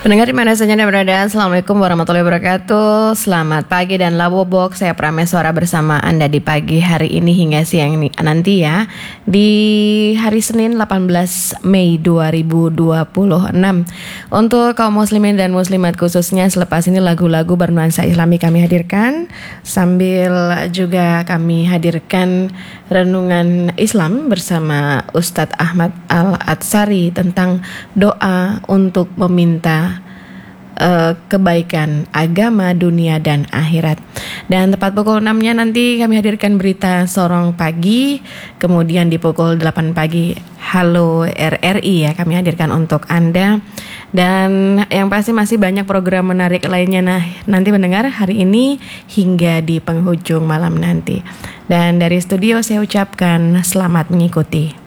Pendengar di mana saja Anda berada, Assalamualaikum warahmatullahi wabarakatuh. Selamat pagi dan Labobok. Saya Prameswara bersama Anda di pagi hari ini hingga siang nanti ya. Di hari Senin 18 Mei 2026. Untuk kaum muslimin dan muslimat khususnya, selepas ini lagu-lagu bernuansa Islami kami hadirkan. Sambil juga kami hadirkan renungan Islam bersama Ustadz Ahmad Al-Atsari tentang doa untuk meminta kebaikan agama, dunia, dan akhirat. Dan tepat pukul 6-nya nanti kami hadirkan berita Sorong Pagi. Kemudian di pukul 8 pagi Halo RRI ya, kami hadirkan untuk Anda. Dan yang pasti masih banyak program menarik lainnya. Nah, nanti mendengar hari ini hingga di penghujung malam nanti. Dan dari studio saya ucapkan selamat mengikuti.